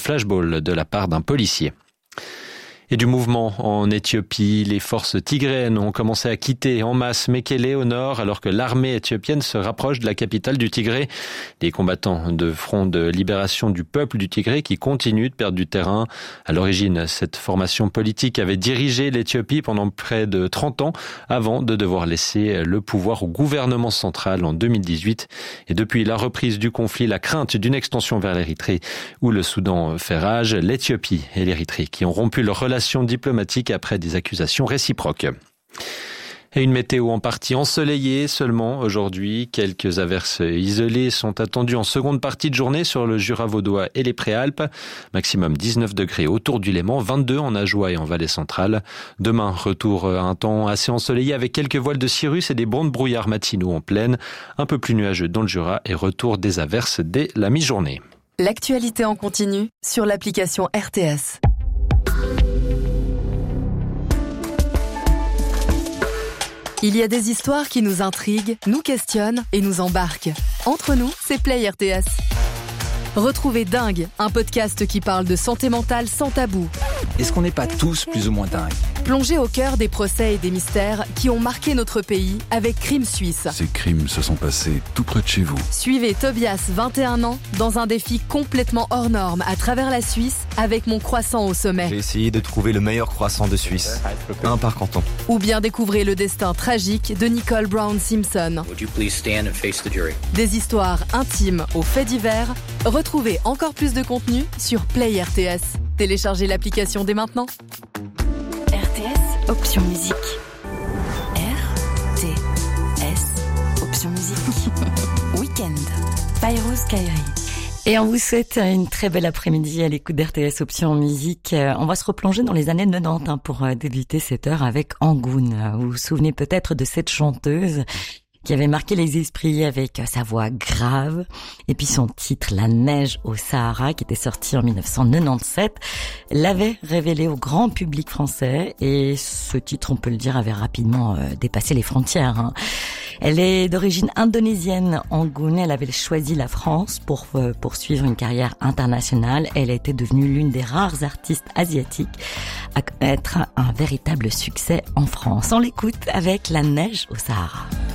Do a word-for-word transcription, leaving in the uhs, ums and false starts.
flashball de la part d'un policier. Et du mouvement en Éthiopie, les forces tigréennes ont commencé à quitter en masse Mekele au nord alors que l'armée éthiopienne se rapproche de la capitale du Tigré. Les combattants de Front de libération du peuple du Tigré qui continuent de perdre du terrain. À l'origine, cette formation politique avait dirigé l'Éthiopie pendant près de trente ans avant de devoir laisser le pouvoir au gouvernement central en deux mille dix-huit. Et depuis la reprise du conflit, la crainte d'une extension vers l'Érythrée où le Soudan fait rage, l'Éthiopie et l'Érythrée qui ont rompu leurs relations diplomatiques après des accusations réciproques. Et une météo en partie ensoleillée seulement aujourd'hui. Quelques averses isolées sont attendues en seconde partie de journée sur le Jura vaudois et les Préalpes. Maximum dix-neuf degrés autour du Léman, vingt-deux en Ajoie et en Vallée centrale. Demain, retour à un temps assez ensoleillé avec quelques voiles de cirrus et des bancs de brouillard matinaux en plaine. Un peu plus nuageux dans le Jura et retour des averses dès la mi-journée. L'actualité en continu sur l'application R T S. Il y a des histoires qui nous intriguent, nous questionnent et nous embarquent. Entre nous, c'est Play R T S. Retrouvez Dingue, un podcast qui parle de santé mentale sans tabou. Est-ce qu'on n'est pas tous plus ou moins dingues ? Plongez au cœur des procès et des mystères qui ont marqué notre pays avec Crime Suisse. Ces crimes se sont passés tout près de chez vous. Suivez Tobias, vingt et un ans, dans un défi complètement hors norme à travers la Suisse avec mon croissant au sommet. J'ai essayé de trouver le meilleur croissant de Suisse, un par canton. Ou bien découvrez le destin tragique de Nicole Brown Simpson. Would you please stand and face the jury? Des histoires intimes aux faits divers. Retrouvez encore plus de contenu sur Play R T S. Téléchargez l'application dès maintenant. R T S, option musique. R T S, option musique. Week-end. Pyros Kairi. Et on vous souhaite une très belle après-midi à l'écoute d'R T S Option Musique. On va se replonger dans les années quatre-vingt-dix hein, pour débuter cette heure avec Angoune. Vous vous souvenez peut-être de cette chanteuse qui avait marqué les esprits avec sa voix grave et puis son titre La neige au Sahara qui était sorti en dix-neuf cent quatre-vingt-dix-sept l'avait révélé au grand public français et ce titre, on peut le dire, avait rapidement euh, dépassé les frontières. Hein. Elle est d'origine indonésienne, Angoune. Elle avait choisi la France pour euh, poursuivre une carrière internationale. Elle était devenue l'une des rares artistes asiatiques à connaître un véritable succès en France. On l'écoute avec La neige au Sahara.